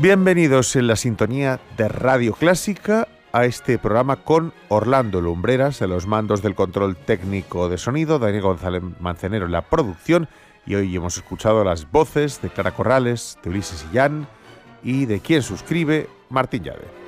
Bienvenidos en la sintonía de Radio Clásica a este programa con Orlando Lumbreras de los mandos del control técnico de sonido, Daniel González Mancenero en la producción, y hoy hemos escuchado las voces de Clara Corrales, de Ulises Illán y de quien suscribe, Martín Llave.